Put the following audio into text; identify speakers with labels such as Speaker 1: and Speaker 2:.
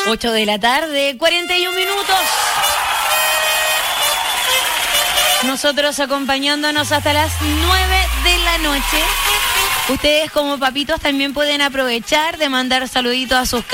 Speaker 1: 8 de la tarde, 41 minutos. Nosotros acompañándonos hasta las 9 de la noche. Ustedes como papitos también pueden aprovechar de mandar saluditos a sus